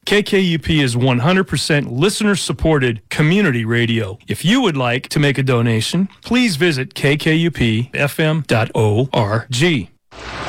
KKUP is 100% listener-supported community radio. If you would like to make a donation, please visit kkupfm.org.